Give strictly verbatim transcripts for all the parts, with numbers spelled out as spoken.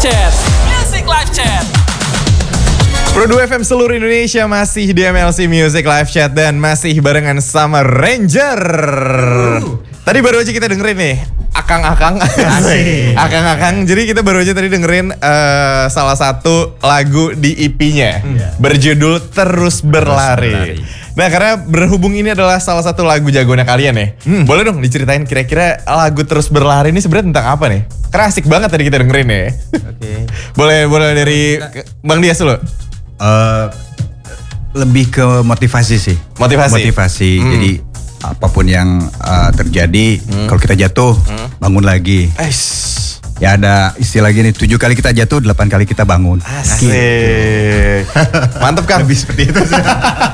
Chat. Music Live Chat. Pro dua F M seluruh Indonesia masih di M L C Music Live Chat dan masih barengan sama Ranger. Uh. Tadi baru aja kita dengerin nih Akang-akang Akang-akang. Jadi kita baru aja tadi dengerin uh, salah satu lagu di E P-nya hmm. berjudul Terus Berlari. Terus Berlari. Nah, karena berhubung ini adalah salah satu lagu jagoannya kalian ya, hmm. boleh dong diceritain kira-kira lagu Terus Berlari ini sebenarnya tentang apa nih? Karena asik banget tadi kita dengerin ya. Oke. Okay. boleh boleh dari Bang Dias dulu. Uh, lebih ke motivasi sih. Motivasi. Motivasi. Hmm. Jadi apapun yang uh, terjadi, hmm. kalau kita jatuh, hmm. bangun lagi. Eish. Ya ada istilah gini, tujuh kali kita jatuh, delapan kali kita bangun. Asik. Mantap Kang. Lebih seperti itu sih.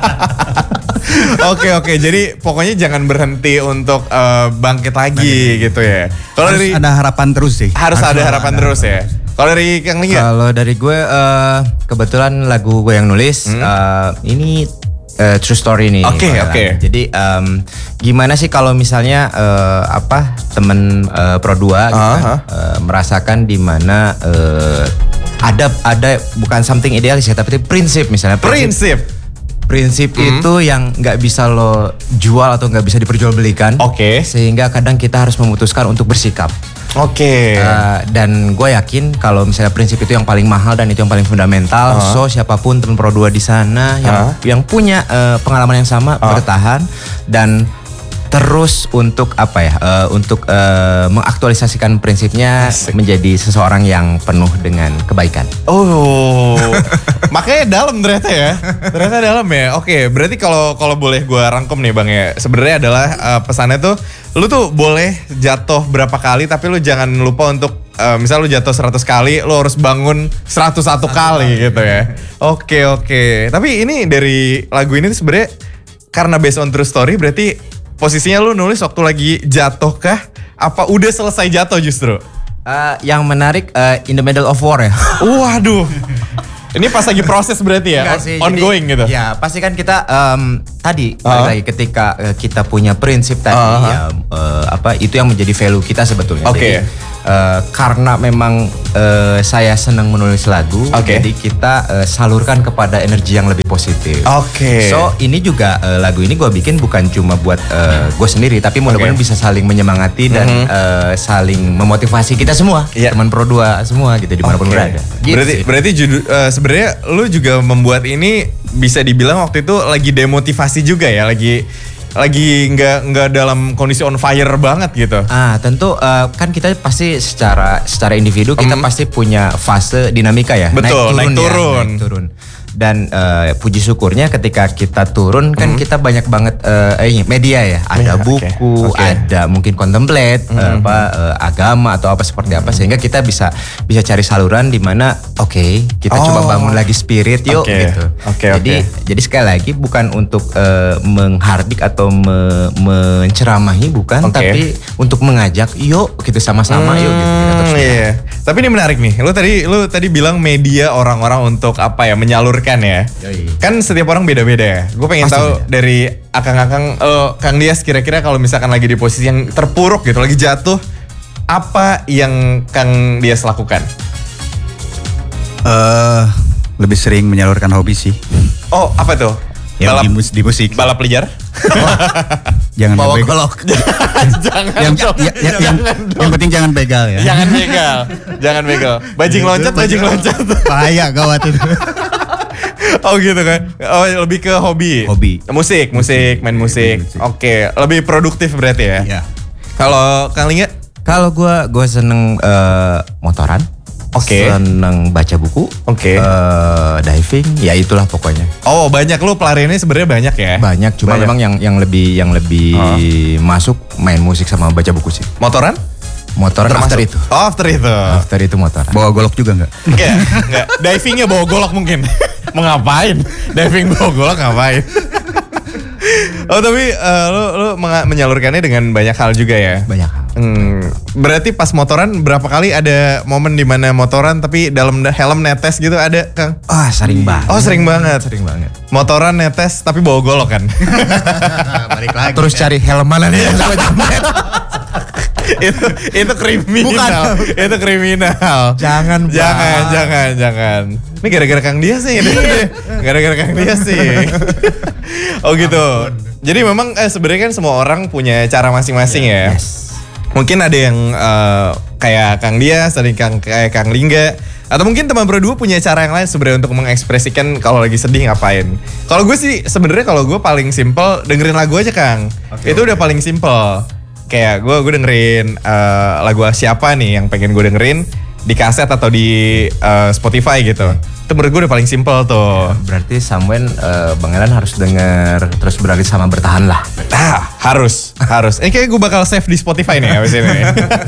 Oke oke, jadi pokoknya jangan berhenti untuk uh, bangkit lagi nah, gitu ya. Kalau dari ada harapan terus sih. Harus, harus ada harapan ada terus harapan. ya. Kalau dari Kang Lingga? Kalau dari gue uh, kebetulan lagu gue yang nulis hmm. uh, ini uh, true story nih. Oke okay, oke. Okay. Jadi um, gimana sih kalau misalnya uh, apa temen uh, Pro dua gitu uh-huh. kan, uh, merasakan di mana uh, ada ada bukan something idealis ya, tapi prinsip misalnya. Prinsip. prinsip. Prinsip hmm. itu yang nggak bisa lo jual atau nggak bisa diperjualbelikan. Oke. Okay. Sehingga kadang kita harus memutuskan untuk bersikap. Oke. Okay. Uh, dan gue yakin kalau misalnya prinsip itu yang paling mahal dan itu yang paling fundamental. Uh-huh. So siapapun teman Pro dua di sana yang uh-huh. yang punya uh, pengalaman yang sama uh-huh. bertahan dan terus untuk apa ya? Uh, untuk uh, mengaktualisasikan prinsipnya Asik. menjadi seseorang yang penuh dengan kebaikan. Oh, makanya dalam ternyata ya. Ternyata dalam ya. Oke, berarti kalau kalau boleh gue rangkum nih Bang ya. Sebenarnya adalah uh, pesannya tuh, lu tuh boleh jatuh berapa kali, tapi lu jangan lupa untuk uh, misal lu jatuh seratus kali, lu harus bangun seratus satu kali gitu ya. Oke oke. Tapi ini dari lagu ini tuh sebenarnya karena based on true story, berarti posisinya lu nulis waktu lagi jatuh kah? Apa udah selesai jatuh justru? Uh, yang menarik uh, in the middle of war ya. Waduh. Ini pas lagi proses berarti ya? Sih, ongoing jadi, gitu? Ya pasti kan kita um, tadi uh-huh. lagi ketika uh, kita punya prinsip tadi uh-huh. ya uh, apa itu yang menjadi value kita sebetulnya. Oke. Okay. Uh, karena memang uh, saya senang menulis lagu, okay. jadi kita uh, salurkan kepada energi yang lebih positif. Oke. Okay. So ini juga uh, lagu ini gue bikin bukan cuma buat uh, gue sendiri, tapi mudah-mudahan okay. bisa saling menyemangati dan mm-hmm. uh, saling memotivasi kita semua, yeah. teman Pro dua semua gitu dimanapun okay. berada. Gitu berarti sih. berarti judul, uh, sebenarnya lu juga membuat ini bisa dibilang waktu itu lagi demotivasi juga ya, lagi lagi nggak nggak dalam kondisi on fire banget gitu. Ah tentu uh, kan kita pasti secara secara individu kita mm. pasti punya fase dinamika ya. Betul, naik turun, naik turun. Ya, naik turun. Dan uh, puji syukurnya ketika kita turun kan mm. kita banyak banget uh, eh, media ya, ada yeah, buku, okay. Okay. ada mungkin kontemplate, mm. uh, apa uh, agama atau apa seperti apa, sehingga kita bisa bisa cari saluran di mana oke okay, kita oh. coba bangun lagi spirit yuk okay. gitu. Okay, jadi okay. jadi sekali lagi bukan untuk uh, menghardik atau me, menceramahi bukan, okay. tapi untuk mengajak yuk kita sama-sama hmm, yuk gitu. Kita terus iya. Tapi ini menarik nih. Lu tadi lu tadi bilang media orang-orang untuk apa ya, menyalurkan ya. Yoi. Kan setiap orang beda-beda ya. Gue pengen Pasti tahu beda. Dari akang-akang uh, Kang Dias kira-kira kalau misalkan lagi di posisi yang terpuruk gitu, lagi jatuh, apa yang Kang Dias lakukan? Uh, lebih sering menyalurkan hobi sih. Oh, apa tuh? Yang balap, di, mus- di musik. Balap liar? Oh, jangan bawa golok. jangan yang, ya, ya, jangan yang, yang penting jangan begal ya. Jangan begal. Jangan begal. Bajing loncat, bajing loncat. Bahaya gawat itu. Oh gitu kan. Oh lebih ke hobi. Hobi. Musik, musik, main musik. musik. Oke, lebih produktif berarti ya. Iya. Kalau Kang Lingga? Kalau gue gue seneng uh, motoran. Oke. Okay. Seneng baca buku. Oke. Okay. Uh, diving, ya itulah pokoknya. Oh banyak, lu pelariannya sebenarnya banyak ya? Banyak, cuma banyak. Memang yang yang lebih yang lebih oh. masuk main musik sama baca buku sih. Motoran? Motoran Termasuk. after itu. Oh after itu. After itu motoran. Bawa golok juga nggak? Enggak, enggak. Divingnya bawa golok mungkin. Mau ngapain? Diving bawa golok ngapain? Oh tapi uh, lu, lu menyalurkannya dengan banyak hal juga ya? Banyak hal. Hmm, berarti pas motoran berapa kali ada momen di mana motoran tapi dalam helm netes gitu ada Kang? Ah oh, sering banget. Oh sering banget. Sering banget. Motoran netes tapi bawa golok kan? Balik lagi. Terus ya. Cari helm mana nih yang sama jambret. itu itu kriminal. Itu kriminal. Jangan, Bang. Jangan, jangan, jangan. Ini gara-gara Kang Dias sih. Gara-gara Kang Dias sih. Oh gitu. Jadi memang eh, sebenarnya kan semua orang punya cara masing-masing ya. Yes. Mungkin ada yang uh, kayak Kang Dias, ada yang Kang, kayak Kang Lingga. Atau mungkin teman berdua punya cara yang lain sebenarnya untuk mengekspresikan kalau lagi sedih ngapain. Kalau gue sih sebenarnya kalau gue paling simple dengerin lagu aja Kang. Okay, itu okay. udah paling simple. Kayak gue gue dengerin uh, lagu siapa nih yang pengen gue dengerin di kaset atau di uh, Spotify gitu. Itu menurut gue udah paling simple tuh. Berarti Samwen uh, Bang Elan harus denger terus beralih sama bertahan lah. Ah, harus, harus. Ini kayak gue bakal save di Spotify nih abis ini.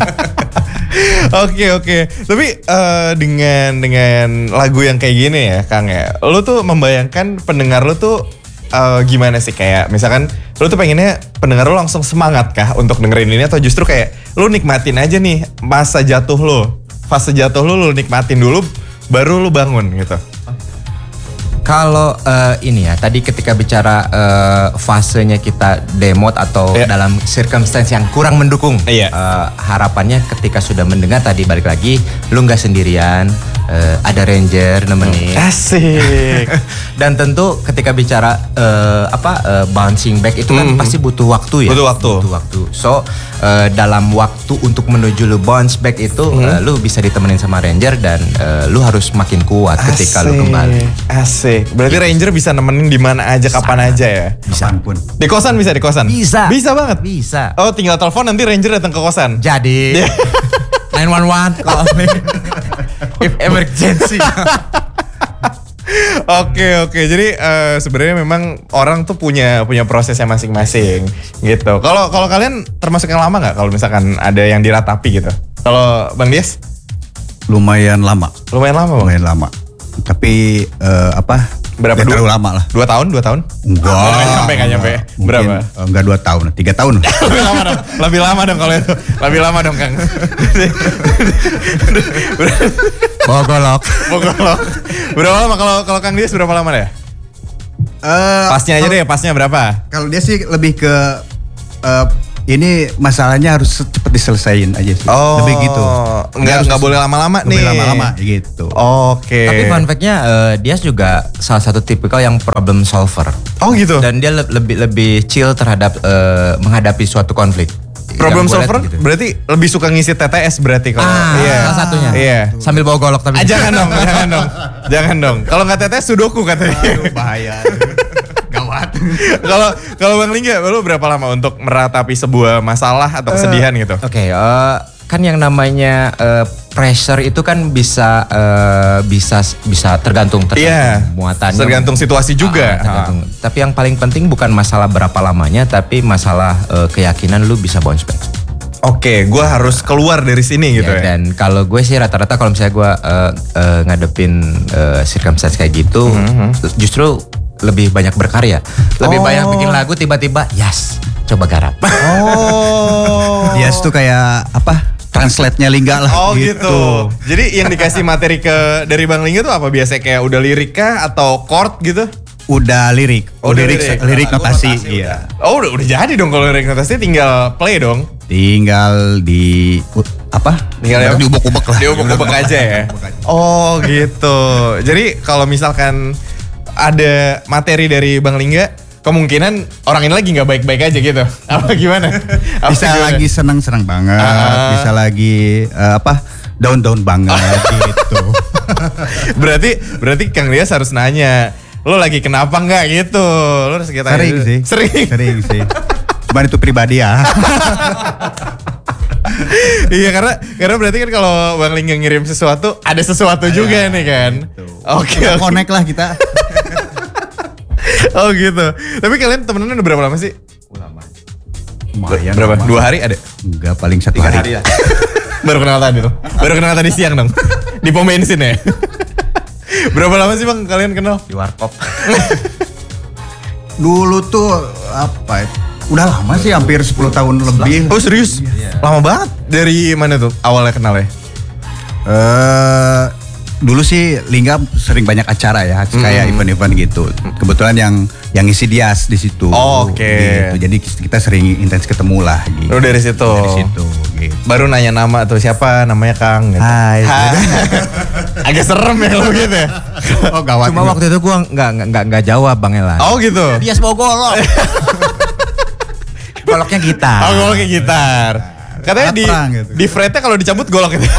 Oke oke. Tapi uh, dengan dengan lagu yang kayak gini ya, Kang ya, lu tuh membayangkan pendengar lu tuh uh, gimana sih? Kayak misalkan lu tuh pengennya pendengar lu langsung semangat kah untuk dengerin ini atau justru kayak lu nikmatin aja nih masa jatuh lu, fase jatuh lu lu nikmatin dulu, baru lu bangun gitu. Kalau uh, ini ya, tadi ketika bicara uh, fasenya kita demot atau yeah. dalam circumstance yang kurang mendukung, yeah. uh, harapannya ketika sudah mendengar tadi balik lagi, lu nggak sendirian, uh, ada ranger nemenin. Asik. Dan tentu ketika bicara uh, apa uh, bouncing back itu kan Mm-hmm. pasti butuh waktu ya. Butuh waktu. Butuh waktu. So uh, dalam waktu untuk menuju lu bounce back itu, mm-hmm. uh, lu bisa ditemenin sama ranger dan uh, lu harus makin kuat ketika lu kembali. Asik. Berarti Yes. Ranger bisa nemenin di mana aja, kapan aja ya? Bisa pun. Di kosan bisa, di kosan? Bisa. Bisa banget? Bisa. Oh tinggal telepon nanti Ranger datang ke kosan? Jadi nine one one call me if emergency. Oke oke. Jadi uh, sebenarnya memang orang tuh punya punya prosesnya masing-masing gitu. Kalau kalau kalian termasuk yang lama nggak? Kalau misalkan ada yang diratapi gitu. Kalau Bang Dias? Lumayan lama. Lumayan lama Bang. Lumayan lama. Tapi uh, apa? Berapa? Nggak Dua, terlalu lama lah. Dua tahun? Dua tahun? Enggak. Nggak nyampe, nggak nyampe. Mungkin, Berapa? uh, enggak dua tahun, tiga tahun. Lebih lama dong. Lebih lama dong kalau itu. Lebih lama dong Kang. Bogolok. Bogolok. Berapa lama kalau kalau Kang Dias berapa lama deh? Uh, Pasnya aja deh, pasnya berapa? Kalau dia sih lebih ke uh, ini masalahnya harus cepet diselesaikan aja sih. Oh, lebih gitu. Nggak nggak boleh lama-lama nih. Lebih lama-lama gitu. Oke. Tapi fun fact-nya uh, dia juga salah satu tipikal yang problem solver. Oh gitu. Dan dia le- lebih lebih chill terhadap uh, menghadapi suatu konflik. Problem Yang gua lihat solver gitu. berarti lebih suka ngisi T T S berarti kalau. Ah, Iya. salah satunya. Iya. Sambil bawa golok tapi. Ah, jangan dong, jangan dong. Jangan dong. Kalau nggak T T S sudoku katanya. Aduh, bahaya. Gawat. Kalau kalau Bang Lingga, lu berapa lama untuk meratapi sebuah masalah atau kesedihan gitu? Oke, okay, uh, kan yang namanya uh, pressure itu kan bisa uh, bisa bisa tergantung tergantung Iya. muatannya. Tergantung situasi juga. Ah, tergantung. Tapi yang paling penting bukan masalah berapa lamanya, tapi masalah uh, keyakinan lu bisa bounce back. Oke, gue harus keluar dari sini gitu ya. Dan kalau gue sih rata-rata kalau misalnya gue uh, uh, ngadepin uh, circumstance kayak gitu, Mm-hmm. justru lebih banyak berkarya, lebih Oh. banyak bikin lagu tiba-tiba, yes, coba garap. Oh. Dia tuh kayak apa? Translate-nya Lingga lah. Oh gitu. Jadi yang dikasih materi ke dari Bang Lingga tuh apa biasanya kayak udah lirik kah atau chord gitu? Udah lirik. Oh, udah lirik, lirik. lirik Lagu notasi. notasi Iya. Oh udah udah jadi dong kalau lirik notasi tinggal play dong. Tinggal di uh, apa? Tinggal di ubek-ubek lah. Diubek-ubek aja ya. Oh gitu. Jadi kalau misalkan ada materi dari Bang Lingga, kemungkinan orang ini lagi nggak baik-baik aja gitu. Apa gimana? Apa Bisa gimana? lagi senang-senang banget, Ah. bisa lagi uh, apa? Down-down banget gitu. berarti berarti Kang Dias harus nanya, lo lagi kenapa nggak gitu? Lo harus kita Sering sih. Sering. Sering sih. Cuman itu pribadi ya. Iya karena karena berarti kan kalau Bang Lingga ngirim sesuatu ada sesuatu juga nih kan. Oke. Kita oke. connect lah kita. Oh gitu. Tapi kalian temenan udah berapa lama sih? Lumayan Berapa? lama. Dua hari ada? Enggak, paling satu hari. Baru kenal tadi tuh. Baru kenal tadi siang dong. Di pom bensin ya. Berapa lama sih Bang kalian kenal? Di warkop. Dulu tuh apa? Udah lama sih, hampir sepuluh tahun lebih. Oh serius? Lama banget. Dari mana tuh awalnya kenal ya? Eh dulu sih Lingga sering banyak acara ya, kayak event-event gitu. Kebetulan yang yang ngisi Dias di situ. Oh, oke. Gitu. Jadi kita sering intens ketemu lah gitu. Oh dari situ. Dari situ. Gitu. gitu. Baru nanya nama tuh siapa namanya Kang gitu. Hai. Agak serem ya kalau begitu ya. Oh gawat. Cuma waktu itu gue nggak nggak nggak jawab Bang Elan. Oh gitu. Dia sebawa golok. Goloknya gitar. Oh goloknya gitar. Katanya di Perang gitu. di fretnya kalau dicabut golok itu.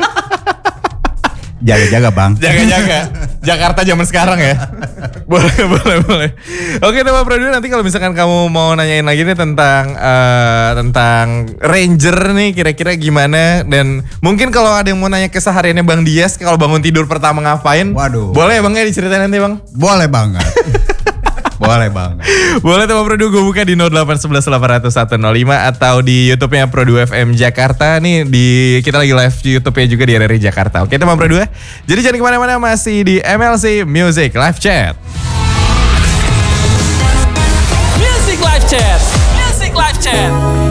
Jaga-jaga bang. Jaga-jaga. Jakarta zaman sekarang ya. Boleh, boleh, boleh. Oke teman produser, nanti kalau misalkan kamu mau nanyain lagi nih tentang uh, tentang Ranger nih kira-kira gimana, dan mungkin kalau ada yang mau nanya kesehariannya Bang Dias kalau bangun tidur pertama ngapain? Waduh. Boleh ya Bang ya diceritain nanti Bang? Boleh banget. Boleh banget. Boleh teman Produ, gue buka di nol delapan satu satu delapan nol satu nol lima atau di YouTube-nya Produ F M Jakarta. Nih di kita lagi live di YouTube-nya juga di R R I Jakarta. Oke teman Produ ya. Jadi jangan kemana-mana, masih di M L C Music Live Chat. Music Live Chat. Music Live Chat.